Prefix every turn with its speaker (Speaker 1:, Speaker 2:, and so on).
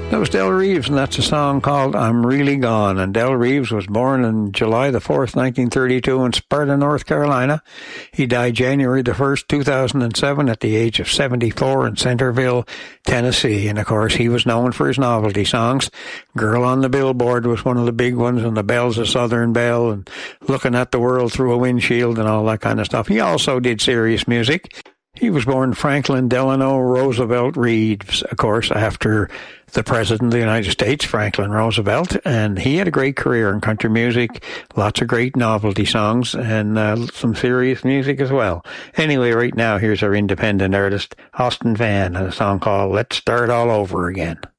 Speaker 1: That was Del Reeves, and that's a song called I'm Really Gone. And Del Reeves was born on July the 4th, 1932 in Sparta, North Carolina. He died January the 1st, 2007 at the age of 74 in Centerville, Tennessee. And, of course, he was known for his novelty songs. Girl on the Billboard was one of the big ones, and The Bells of Southern Belle, and Looking at the World Through a Windshield, and all that kind of stuff. He also did serious music. He was born Franklin Delano Roosevelt Reeves, of course, after the President of the United States, Franklin Roosevelt, and he had a great career in country music, lots of great novelty songs, and some serious music as well. Anyway, right now, here's our independent artist, Austin Vann, and a song called Let's Start All Over Again.